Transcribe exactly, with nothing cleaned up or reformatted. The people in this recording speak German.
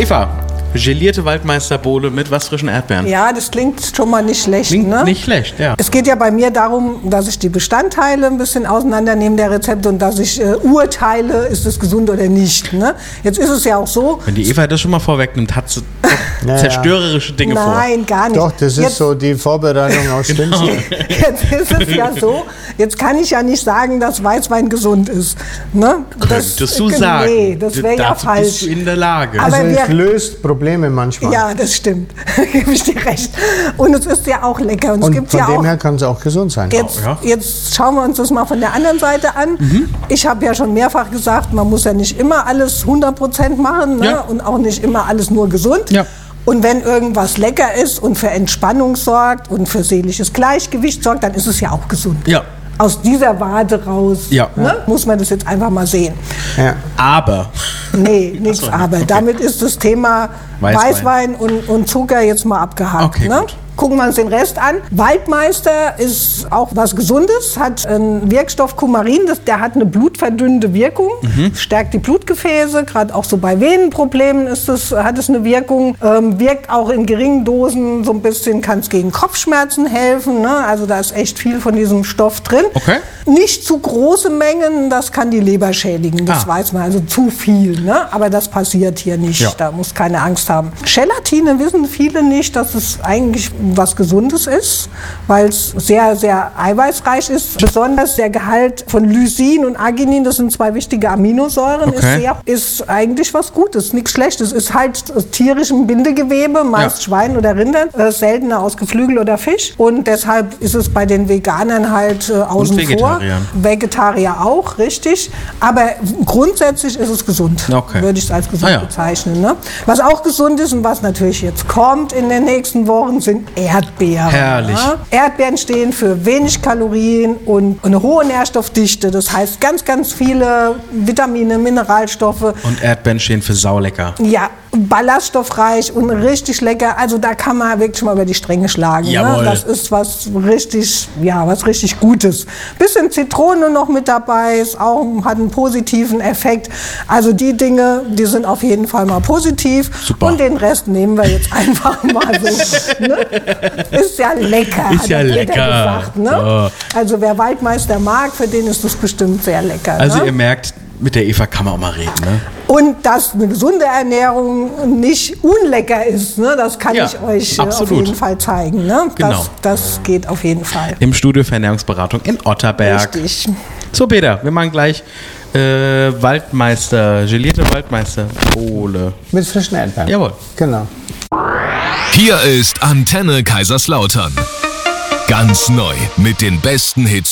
Eva, gelierte Waldmeisterbohle mit was, frischen Erdbeeren? Ja, das klingt schon mal nicht schlecht. Klingt ne? nicht schlecht, ja. Es geht ja bei mir darum, dass ich die Bestandteile ein bisschen auseinandernehme der Rezepte und dass ich äh, urteile, ist es gesund oder nicht. Ne? Jetzt ist es ja auch so. Wenn die Eva das schon mal vorwegnimmt, hat sie Ja, zerstörerische Dinge Nein, vor. Nein, gar nicht. Doch, das ist jetzt, so die Vorbereitung aus Genau. Stimmt. Jetzt ist es ja so, jetzt kann ich ja nicht sagen, dass Weißwein gesund ist. Ne? Könntest das, du sagen. Nee, das wäre ja Dazu falsch. bist du in der Lage. Aber Also es wir- löst Probleme manchmal. Ja, das stimmt. Gebe ich dir recht. Und es ist ja auch lecker. Und, es Und gibt von ja dem auch. her kann es auch gesund sein. Jetzt, ja. jetzt schauen wir uns das mal von der anderen Seite an. Mhm. Ich habe ja schon mehrfach gesagt, man muss ja nicht immer alles hundert Prozent machen, ne? Ja. Und auch nicht immer alles nur gesund. Ja. Und wenn irgendwas lecker ist und für Entspannung sorgt und für seelisches Gleichgewicht sorgt, dann ist es ja auch gesund. Ja. Aus dieser Warte raus Ja. ne? muss man das jetzt einfach mal sehen. Ja. Aber, Nee, nichts so, aber. okay. Damit ist das Thema Weißwein. Weißwein, und, und Zucker jetzt mal abgehakt. Okay, ne? gut. Gucken wir uns den Rest an. Waldmeister ist auch was Gesundes, hat einen Wirkstoff Kumarin, das, der hat eine blutverdünnende Wirkung, Mhm. stärkt die Blutgefäße, gerade auch so bei Venenproblemen ist es, hat es eine Wirkung, ähm, wirkt auch in geringen Dosen so ein bisschen, kann es gegen Kopfschmerzen helfen, ne? Also da ist echt viel von diesem Stoff drin. Okay. Nicht zu große Mengen, das kann die Leber schädigen, das Ah. weiß man, also zu viel, ne? Aber das passiert hier nicht, Ja. da muss keine Angst haben. Gelatine wissen viele nicht, dass es eigentlich was Gesundes ist, weil es sehr, sehr eiweißreich ist. Besonders der Gehalt von Lysin und Arginin, das sind zwei wichtige Aminosäuren, ist, Okay. sehr, ist eigentlich was Gutes, nichts Schlechtes. Ist halt aus tierischem Bindegewebe, meist Ja. Schwein oder Rindern, äh, seltener aus Geflügel oder Fisch. Und deshalb ist es bei den Veganern halt äh, außen vor. Vegetariern. Vegetarier auch, richtig. Aber grundsätzlich ist es gesund, Okay. würde ich es als gesund Ah ja. bezeichnen. Ne? Was auch gesund ist und was natürlich jetzt kommt in den nächsten Wochen, sind Erdbeeren. Herrlich. Ne? Erdbeeren stehen für wenig Kalorien und eine hohe Nährstoffdichte. Das heißt ganz, ganz viele Vitamine, Mineralstoffe. und Erdbeeren stehen für saulecker. Ja, ballaststoffreich und richtig lecker. Also da kann man wirklich mal über die Stränge schlagen. Jawohl. Ne? Das ist was richtig, ja, was richtig Gutes. Bisschen Zitrone noch mit dabei, ist auch, hat einen positiven Effekt. Also die Dinge, die sind auf jeden Fall mal positiv. Super. Und den Rest nehmen wir jetzt einfach mal so. Ne? Ist ja lecker, Ist hat ja jeder lecker. gesagt. Ne? Also wer Waldmeister mag, für den ist das bestimmt sehr lecker. Also ne? ihr merkt, mit der Eva kann man auch mal reden, ne? Und dass eine gesunde Ernährung nicht unlecker ist, ne? Das kann Ja, ich euch äh, auf absolut. jeden Fall zeigen. Ne? Genau. Das, das geht auf jeden Fall. Im Studio für Ernährungsberatung in Otterberg. Richtig. So, Peter, wir machen gleich äh, Waldmeister, gelierte Waldmeisterbohle. Mit frischen Erdbeeren. Jawohl. Genau. Hier ist Antenne Kaiserslautern. Ganz neu mit den besten Hits